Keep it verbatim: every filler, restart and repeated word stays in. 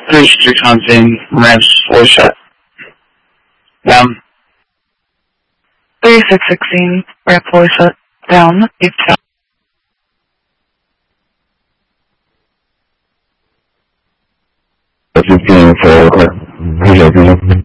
thirty-three comes in, ramps fully shut. Down. thirty-six sixteen, ramp fully shut. Down. Eight down.